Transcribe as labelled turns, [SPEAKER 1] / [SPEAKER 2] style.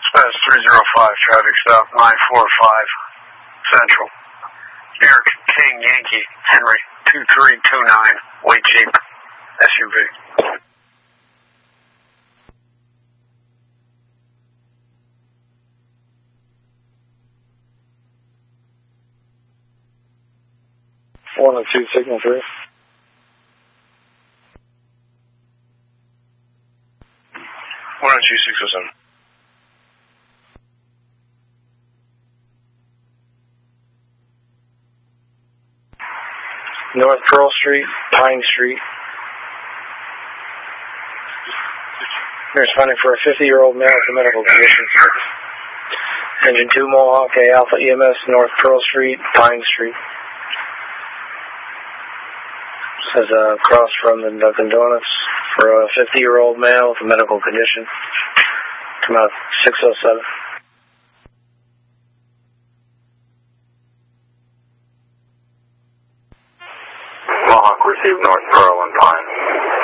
[SPEAKER 1] Dispatch 305, traffic stop 945 Central. New York King Yankee Henry 2329, white Jeep SUV.
[SPEAKER 2] One and two, signal 3.
[SPEAKER 1] 102-607.
[SPEAKER 2] North Pearl Street, Pine Street. We're responding for a 50-year-old male with a medical condition. Engine 2 Mohawk, A Alpha EMS, North Pearl Street, Pine Street. This is across from the Dunkin' Donuts for a 50-year-old male with a medical condition. Come out 607.
[SPEAKER 1] Mohawk received North Pearl and Pine.